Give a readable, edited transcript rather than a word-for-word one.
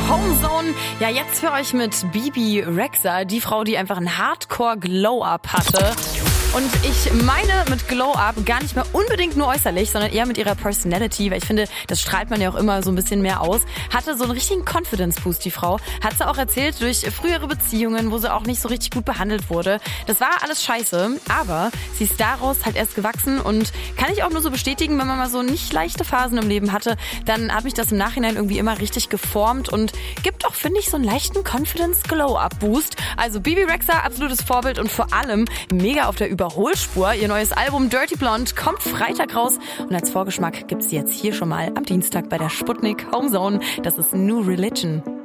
Homezone. Ja, jetzt für euch mit Bebe Rexha, die Frau, die einfach einen Hardcore-Glow-Up hatte. Und ich meine mit Glow-Up gar nicht mehr unbedingt nur äußerlich, sondern eher mit ihrer Personality, weil ich finde, das strahlt man ja auch immer so ein bisschen mehr aus. Hatte so einen richtigen Confidence-Boost, die Frau. Hat sie auch erzählt durch frühere Beziehungen, wo sie auch nicht so richtig gut behandelt wurde. Das war alles scheiße, aber sie ist daraus halt erst gewachsen und kann ich auch nur so bestätigen, wenn man mal so nicht leichte Phasen im Leben hatte, dann hat mich das im Nachhinein irgendwie immer richtig geformt und gibt auch, finde ich, so einen leichten Confidence-Glow-Up-Boost. Also Bebe Rexha, absolutes Vorbild und vor allem mega auf der Überholspur. Ihr neues Album Dirty Blonde kommt Freitag raus und als Vorgeschmack gibt's jetzt hier schon mal am Dienstag bei der Sputnik Homezone. Das ist New Religion.